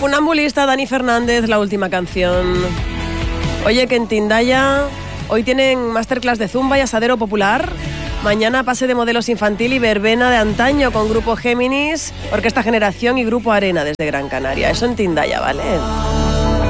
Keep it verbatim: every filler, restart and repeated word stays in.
Funambulista, Dani Fernández, la última canción. Oye, que en Tindaya hoy tienen masterclass de zumba y asadero popular. Mañana pase de modelos infantil y verbena de antaño con Grupo Géminis, Orquesta Generación y Grupo Arena desde Gran Canaria. Eso en Tindaya, ¿vale?